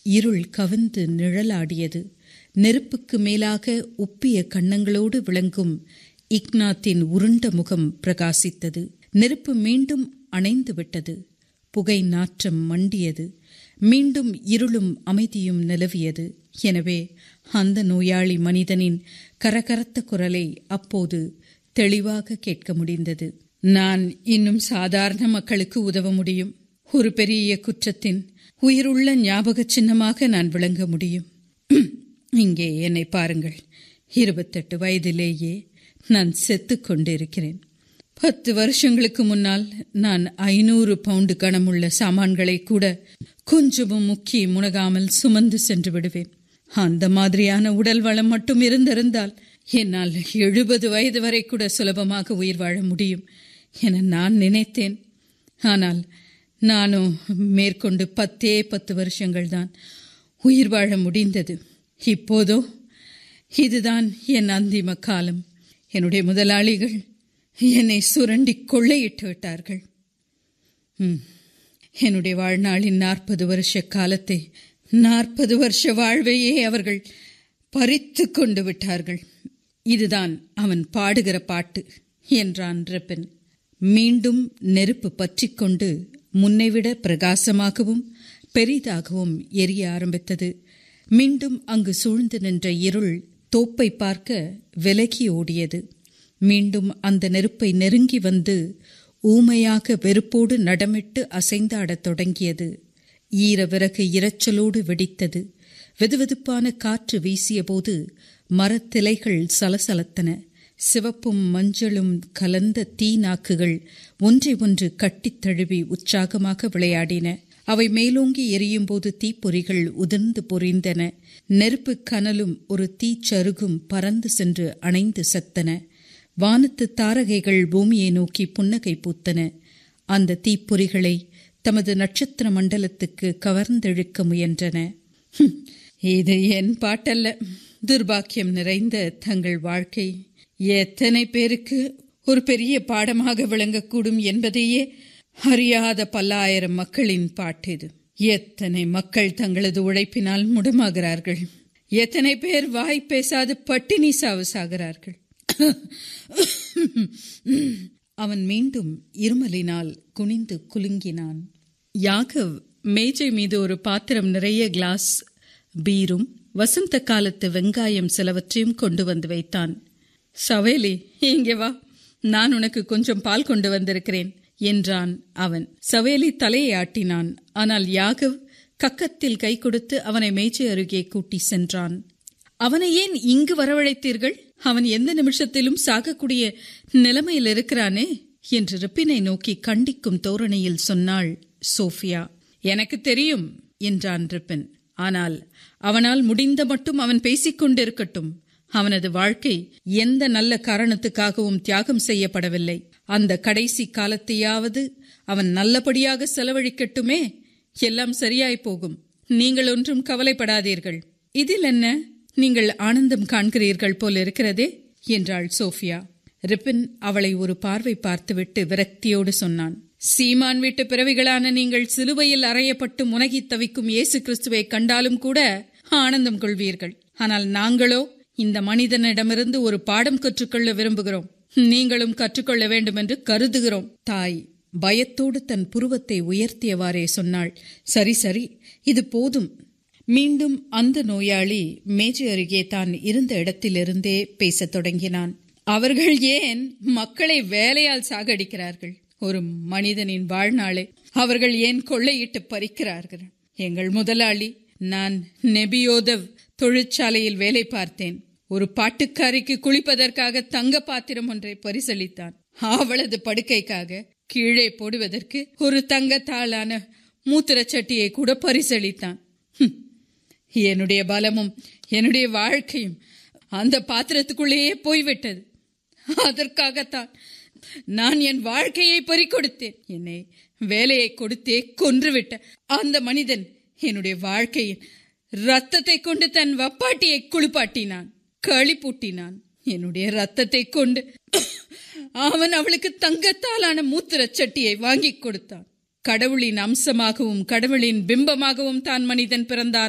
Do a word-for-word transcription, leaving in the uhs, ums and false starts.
இருள் கவிந்து நிழலாடியது. நெருப்புக்கு மேலாக உப்பிய கன்னங்களோடு விளங்கும் இக்னாத்தின் உருண்ட முகம் பிரகாசித்தது. நெருப்பு மீண்டும் அணைந்து விட்டது. புகை நாற்றம் மண்டியது. மீண்டும் இருளும் அமைதியும் நிலவியது. எனவே அந்த நோயாளி மனிதனின் கரகரத்த குரலை அப்போது தெளிவாக கேட்க முடிந்தது. நான் இன்னும் சாதாரண மக்களுக்கு உதவ முடியும். ஒரு பெரிய குற்றத்தின் உயிருள்ள ஞாபக சின்னமாக நான் விளங்க முடியும். இங்கே என்னை பாருங்கள். இருபத்தெட்டு வயதிலேயே நான் செத்து கொண்டிருக்கிறேன். பத்து வருஷங்களுக்கு முன்னால் நான் ஐநூறு பவுண்டு கனமுள்ள சாமான்களை கூட கொஞ்சமும் முக்கி முனகாமல் சுமந்து சென்று விடுவேன். அந்த மாதிரியான உடல் வளம் மட்டும் இருந்திருந்தால் என்னால் எழுபது வயது வரை கூட சுலபமாக உயிர் வாழ முடியும் என நான் நினைத்தேன். ஆனால் நானும் மேற்கொண்டு பத்தே பத்து வருஷங்கள் தான் உயிர் வாழ முடிந்தது. இப்போதோ இதுதான் என் அந்திம காலம். என்னுடைய முதலாளிகள் என்னை சுரண்டி கொள்ளையிட்டு விட்டார்கள். என்னுடைய வாழ்நாளின் நாற்பது வருஷ காலத்தை, நாற்பது வருஷ வாழ்வையே அவர்கள் பறித்து கொண்டு விட்டார்கள். இதுதான் அவன் பாடுகிற பாட்டு என்றான் ரிப்பன். மீண்டும் நெருப்பு பற்றி கொண்டு முன்னைவிட பிரகாசமாகவும் பெரிதாகவும் எரிய ஆரம்பித்தது. மீண்டும் அங்கு சூழ்ந்து நின்ற இருள் தோப்பை பார்க்க விலகி ஓடியது. மீண்டும் அந்த நெருப்பை நெருங்கி வந்து ஊமையாக வெறுப்போடு நடமிட்டு அசைந்தாடத் தொடங்கியது. ஈர விறகு இரைச்சலோடு வெடித்தது. வெதுவெதுப்பான காற்று வீசிய போது மரத்திலைகள் சலசலத்தன. சிவப்பும் மஞ்சளும் கலந்த தீ நாக்குகள் ஒன்றை ஒன்று கட்டித் தழுவி உற்சாகமாக விளையாடின. அவை மேலோங்கி எரியும் போது தீப்பொறிகள் உதிர்ந்து பொறிந்தன. நெருப்பு கனலும் ஒரு தீச்சருகும் பறந்து சென்று அணைந்து செத்தன. வானத்து தாரகைகள் பூமியை நோக்கி புன்னகை பூத்தன. அந்த தீப்பொறிகளை தமது நட்சத்திர மண்டலத்துக்கு கவர்ந்தெழுக்க முயன்றன. இது என் பாட்டல்ல. துர்பாக்கியம் நிறைந்த தங்கள் வாழ்க்கை எத்தனை பேருக்கு ஒரு பெரிய பாடமாக விளங்கக்கூடும் என்பதையே அறியாத பல்லாயிரம் மக்களின் பாட்டு இது. எத்தனை மக்கள் தங்களது உழைப்பினால் முடமாகிறார்கள். எத்தனை பேர் வாய் பேசாது பட்டினி சாவு சாகிறார்கள். அவன் மீண்டும் இருமலினால் குனிந்து குலுங்கினான். யாகவ் மேஜை மீது ஒரு பாத்திரம் நிறைய கிளாஸ் பீரும் வசந்த காலத்து வெங்காயம் சிலவற்றையும் கொண்டு வந்து வைத்தான். சவேலி, இங்கே வா, நான் உனக்கு கொஞ்சம் பால் கொண்டு வந்திருக்கிறேன் என்றான் அவன். சவேலி தலையை ஆட்டினான். ஆனால் யாகவ் கக்கத்தில் கை கொடுத்து அவனை மேஜை அருகே கூட்டி சென்றான். அவனை ஏன் இங்கு வரவழைத்தீர்கள்? அவன் எந்த நிமிஷத்திலும் சாகக்கூடிய நிலைமையில் இருக்கிறானே என்று ரிப்பினை நோக்கி கண்டிக்கும் தோரணையில் சொன்னாள் சோஃபியா. எனக்கு தெரியும் என்றான் ரிப்பின். ஆனால் அவனால் முடிந்த மட்டும் அவன் பேசிக்கொண்டிருக்கட்டும். அவனது வாழ்க்கை எந்த நல்ல காரணத்துக்காகவும் தியாகம் செய்யப்படவில்லை. அந்த கடைசி காலத்தையாவது அவன் நல்லபடியாக செலவழிக்கட்டுமே. எல்லாம் சரியாய் போகும். நீங்கள் ஒன்றும் கவலைப்படாதீர்கள். இதில் என்ன, நீங்கள் ஆனந்தம் காண்கிறீர்கள் போல் இருக்கிறதே என்றாள் சோஃபியா. ரிப்பின் அவளை ஒரு பார்வை பார்த்துவிட்டு விரக்தியோடு சொன்னான். சீமான் வீட்டு பிறவிகளான நீங்கள் சிலுவையில் அறையப்பட்டு முனகி தவிக்கும் இயேசு கிறிஸ்துவை கண்டாலும் கூட ஆனந்தம் கொள்வீர்கள். ஆனால் நாங்களோ இந்த மனிதனிடமிருந்து ஒரு பாடம் கற்றுக்கொள்ள விரும்புகிறோம். நீங்களும் கற்றுக்கொள்ள வேண்டும் என்று கருதுகிறோம். தாய் பயத்தோடு தன் புருவத்தை உயர்த்தியவாறே சொன்னாள். சரி சரி, இது போதும். மீண்டும் அந்த நோயாளி மேஜை அருகே தான் இருந்த இடத்திலிருந்தே பேசத் தொடங்கினான். அவர்கள் ஏன் மக்களை வேலையால் சாகடிக்கிறார்கள்? ஒரு மனிதனின் வாழ்நாளை அவர்கள் ஏன் கொள்ளையிட்டு பறிக்கிறார்கள்? எங்கள் முதலாளி, நான் நெபியோதவ் தொழிற்சாலையில் வேலை பார்த்தேன். ஒரு பாட்டுக்காரிக்கு குளிப்பதற்காக தங்க பாத்திரம் ஒன்றை பரிசளித்தான். அவளது படுக்கைக்காக கீழே போடுவதற்கு ஒரு தங்கத்தாளான மூத்திரச்சட்டியை கூட பரிசளித்தான். என்னுடைய பலமும் என்னுடைய வாழ்க்கையும் அந்த பாத்திரத்துக்குள்ளேயே போய்விட்டது. அதற்காகத்தான் நான் என் வாழ்க்கையை பறிகொடுத்தேன். என்னை வேலையை கொடுத்தே கொன்றுவிட்ட அந்த மனிதன் என்னுடைய வாழ்க்கையின் ரத்தத்தை கொண்டு தன் வப்பாட்டியை குளிப்பாட்டினான், களிப்பூட்டினான். என்னுடைய ரத்தத்தை கொண்டு அவன் அவளுக்கு தங்கத்தாலான மூத்திர சட்டியை வாங்கி கொடுத்தான். கடவுளின் அம்சமாகவும் கடவுளின் பிம்பமாகவும் தான் மனிதன் பிறந்தான்.